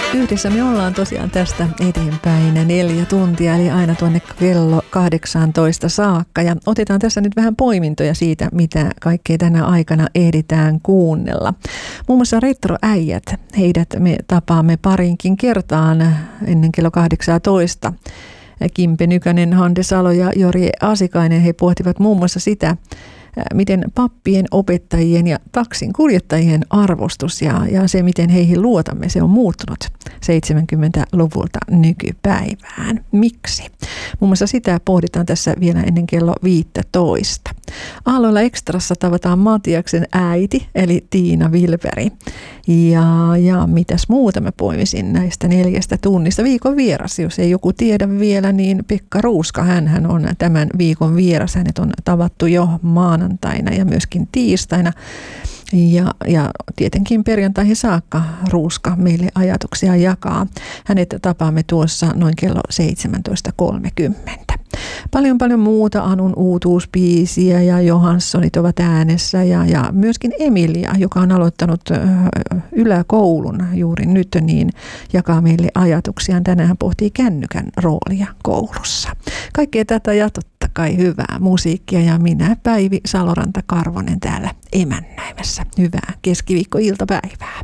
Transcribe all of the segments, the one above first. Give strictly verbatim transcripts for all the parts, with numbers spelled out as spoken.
Yhdessä me ollaan tosiaan tästä eteenpäin neljä tuntia, eli aina tuonne kello kahdeksantoista saakka. Ja otetaan tässä nyt vähän poimintoja siitä, mitä kaikkea tänä aikana ehditään kuunnella. Muun muassa retroäijät, heidät me tapaamme parinkin kertaan ennen kello kahdeksantoista. Kimpe Nykänen, Hande Salo ja Jori Asikainen, he pohtivat muun muassa sitä, miten pappien, opettajien ja taksin kuljettajien arvostus ja, ja se, miten heihin luotamme, se on muuttunut seitsemänkymmentäluvulta nykypäivään. Miksi? Muun muassa sitä pohditaan tässä vielä ennen kello viisitoista. Aalloilla Ekstrassa tavataan Matiaksen äiti, eli Tiina Vilperi. Ja, ja mitäs muuta mä poimisin näistä neljästä tunnista. Viikon vieras, jos ei joku tiedä vielä, niin Pekka Ruuska, hänhän on tämän viikon vieras. Hänet on tavattu jo maanantaina ja myöskin tiistaina. Ja, ja tietenkin perjantaihin saakka Ruuska meille ajatuksia jakaa. Hänet tapaamme tuossa noin kello seitsemäntoista kolmekymmentä. Paljon paljon muuta, Anun uutuuspiisiä ja Johanssonit ovat äänessä ja, ja myöskin Emilia, joka on aloittanut yläkoulun juuri nyt, niin jakaa meille ajatuksiaan. Tänään hän pohtii kännykän roolia koulussa. Kaikkea tätä ja totta kai hyvää musiikkia ja minä Päivi Saloranta-Karvonen täällä emännäimässä. Hyvää keskiviikkoiltapäivää.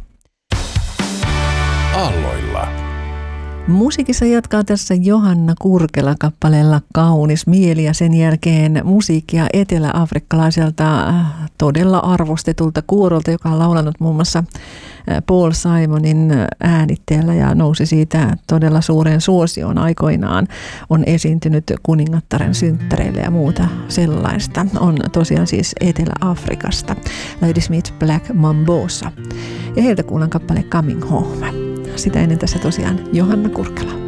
Aalloilla. Musiikissa jatkaa tässä Johanna Kurkela kappaleella Kaunis mieli ja sen jälkeen musiikkia eteläafrikkalaiselta todella arvostetulta kuorolta, joka on laulanut muun muassa Paul Simonin äänitteellä ja nousi siitä todella suureen suosioon aikoinaan. On esiintynyt kuningattaren synttäreille ja muuta sellaista. On tosiaan siis Etelä-Afrikasta. Ladysmith Black Mambosa. Ja heiltä kuullaan kappale Coming Home. Sitä ennen tässä tosiaan Johanna Kurkela.